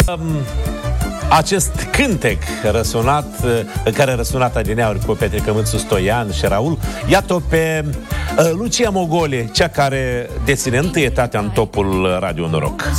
Acest cântec care a răsunat adineauri cu Petre Cămânțu, Stoian și Raul, iată-o pe Lucia Mogole, cea care deține întâietatea în topul Radio Noroc.